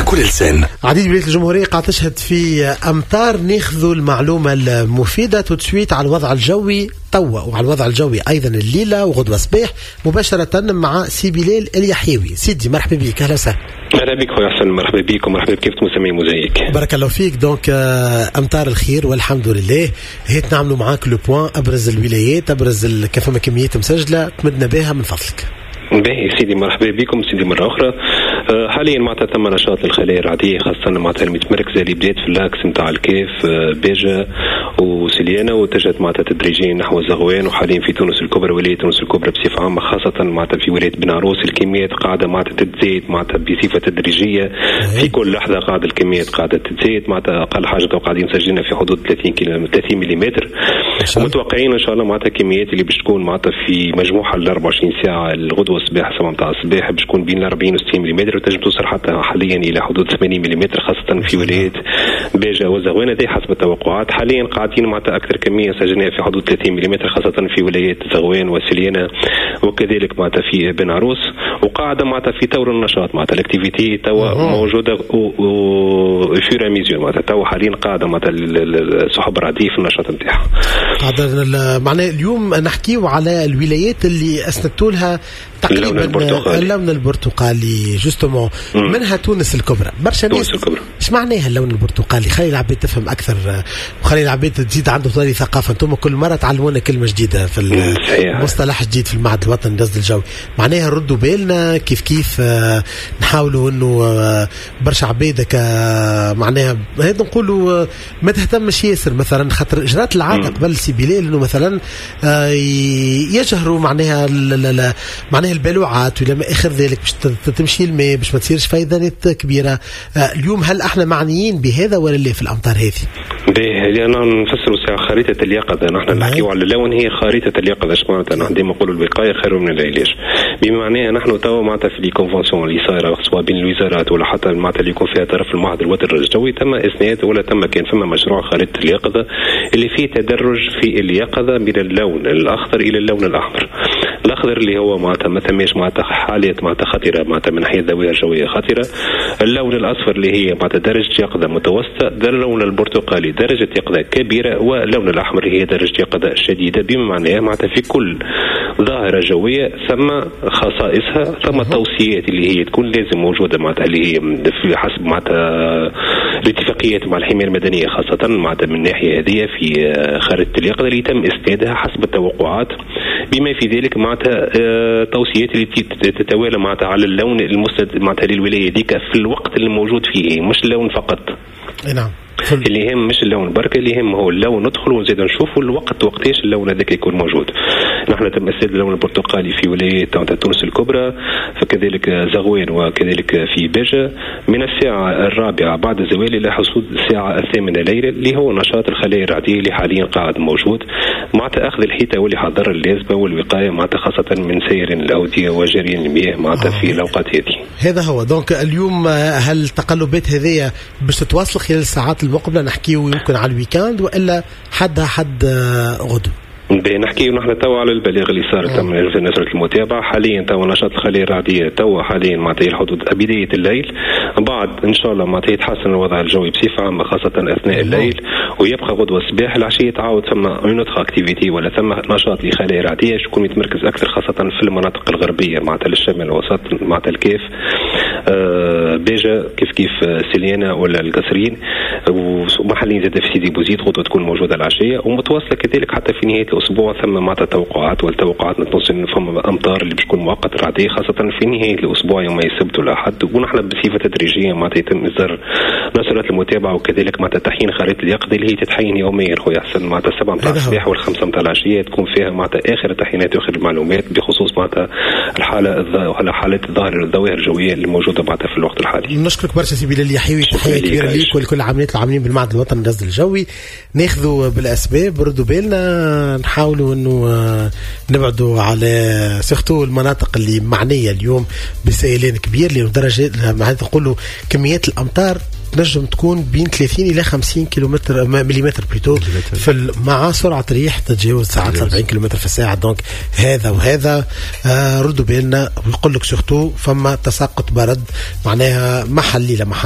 كل لسان. عديد ولايات الجمهورية قاعد تشهد في أمطار. ناخذوا المعلومة المفيدة تسويت على الوضع الجوي توا وعلى الوضع الجوي أيضا الليلة وغدوة صباح مباشرة مع سي بلال اليحيوي. سيدي مرحبا بك. أهلا وسهلا. مرحبا بك خويا حسن. مرحبا بكم. مرحبا بكيف مسمي موزايك. بارك الله فيك. دونك أمطار الخير والحمد لله. هيت نعملوا معاك لو بوان أبرز الولايات أبرز كيفما كميات مسجلة تمدنا بها من فضلك. باهي سيدي مرحبا بكم سيدي مرة أخرى. حاليا معناتها تم نشاط للخلايا الرعدية خاصة معناتها المتمركزة اللي بدات في اللاكس نتاع الكيف بيجا وسليانة واتجهت معناتها تدريجيا نحو الزغوان وحاليا في تونس الكبرى ولاية تونس الكبرى بصفة عامة خاصة معناتها في ولاية بناروس الكميات قاعدة معناتها تتزايد معناتها بصفة تدريجية في كل لحظة قاعدة الكميات قاعدة تتزايد معناتها أقل حاجة قاعدين سجلنا في حدود 30 ملم ومتوقعين إن شاء الله معناتها كميات اللي باش تكون معناتها في مجموعة ال 24 ساعة الغدوة الصباح الساعة نتاع الصباح باش تكون بين 40 و 60 ملم وتنجم توصل حتى حاليا الى حدود 80 ملم خاصه في ولايات بيجا وزغوانه دي حسب التوقعات. حاليا قاعدين معناتها اكثر كميه سجلناها في حدود 30 ملم خاصه في ولايات زغوان وسليانه وكذلك معناتها في بنعروس وقاعده معناتها في طور النشاط معناتها الاكتيفيتي توا موجوده وفيرا ميزيون معناتها توا حاليا قاعده معناتها السحب الرعديه في النشاط نتاعها. قاعده معناها اليوم نحكيو على الولايات اللي اسندتوا لها تقريبا اللون البرتقالي جوستومون منها تونس الكبرى. برشا ناس ايش معناها اللون البرتقالي؟ خلي العباد تفهم اكثر وخلي العباد تزيد عنده طريقه ثقافه. انتم كل مره تعلمونا كلمه جديده في المصطلح جديد في المعهد الوطني للرصد الجوي. معناها ردوا بالنا كيف نحاولوا انه برشا عباد معناها هذا نقولوا ما تهتمش ياسر مثلا خاطر اجراءات العاده قبل سي بلال انه مثلا يجهروا معناها البلوعات ولا ما اخر ذلك باش تمشي الماء باش ما تصيرش فيضانات كبيره. اليوم هل احنا معنيين بهذا ولا لا في الامطار هذه؟ باهي انا نفسروا ساعه خريطه اليقظه. نحن نحكيو على اللون هي خريطه اليقظه. اش معناتها؟ نحن ديما نقولوا الوقايه خير من العلاج. بما معناه نحن توا معناتها في لي كونفونسيون اللي صايره سواء بين الوزارات ولا حتى معناتها اللي يكون فيها طرف المعهد الوطني الجوي تم اسناد ولا تم كان فما مشروع خريطه اليقظه اللي فيه تدرج في اليقظه من اللون الاخضر الى اللون الاحمر. الاخضر اللي هو معناتها ما تماش معناتها حالات معناتها خطيره معناتها من ناحيه الذويه الجويه خطيره. اللون الاصفر اللي هي معناتها درجه يقظه متوسطه. اللون البرتقالي درجه يقظه كبيره واللون الاحمر هي درجه يقظه شديده. بما معناه معناتها في كل ظاهره جويه ثم خصائصها ثم توصيات اللي هي تكون لازم موجوده معناتها اللي هي في حسب معناتها الاتفاقيات مع الحمايه المدنيه خاصه معناتها من الناحيه هذه في خريطه اليقظه اللي يتم اسنادها حسب التوقعات بما في ذلك معناتها توصيات اللي تتوالى معناتها على اللون المستند معناتها للولايه ديك في الوقت اللي موجود فيه مش اللون فقط. نعم. اللي يهم مش اللون برك اللي يهم هو اللون ندخل ونزيد نشوفوا الوقت وقتاش اللون هذاك يكون موجود. نحن تم اسناد اللون البرتقالي في ولايه تونس الكبرى فكذلك زغوان وكذلك في بيجا من الساعه 4 بعد الزوال الى حدود الساعه 8 ليلا اللي هو نشاط الخلايا الرعديه اللي حاليا قاعد موجود مع اخذ الحيطه والحذر اللازمه والوقايه مع خاصه من سير الاوديه وجري المياه مع في الاوقات هذه. هذا هو. دونك اليوم هل التقلبات هذه باش تتواصل خلال الساعات المقبله نحكيو يمكن على الويكاند والا حد غدو؟ نحكي نحن توا على البلاغ اللي صار تم نشرة المتابعة. حاليا توا نشاط الخلايا الرعدية توا حاليا معناتها الحدود بداية الليل بعد إن شاء الله معناتها يتحسن الوضع الجوي بصفة عامة خاصة أثناء الليل ويبقى غدوة الصباح العشية تعاود ثم نوتخ اكتيفيتي ولا ثم نشاط لخلايا رعدية يكون متمركز أكثر خاصة في المناطق الغربية معناتها للشمال الوسط معناتها الكيف بيجا كيف سليانة ولا القصرين ومحلين زاد في سيدي بوزيد غدوة تكون موجودة العشية ومتواصلة كذلك حتى في نهاية الأسبوع ثم مع توقعات والتوقعات نتوصل فما أمطار اللي بتكون مؤقتة رعدية خاصة في نهاية الأسبوع يوم السبت والأحد ونحن بصفة تدريجية معناتها يتم إصدار نشرات المتابعة وكذلك معناتها تحيين خريطة اليقظة اللي هي تتحين يوميا خويا حسن معناتها 7 متاع الصباح وال5 متاع العشية تكون فيها معناتها آخر التحيينات وآخر المعلومات بخصوص معناتها حالة الظواهر الجوية اللي موجودة معناتها في الوقت الحالي. نشكرك برشا سي بلال اليحيوي. تحية كبيرة ليك ولكل العاملين بالمعهد الوطني للرصد الجوي. ناخذوا بالأسباب ردوا بالنا نحاولوا انه نبعدوا على سيرتو المناطق اللي معنيه اليوم بسيلان كبير لانه درجه معناتها نقولوا كميات الامطار تنجم تكون بين 30 الى 50 مليمتر بلوتو مع سرعه ريح تتجاوز ساعات 40 كيلومتر في الساعه. دونك هذا وهذا ردوا بالنا ويقول لك سيرتو فما تساقط برد معناها محلي لمحل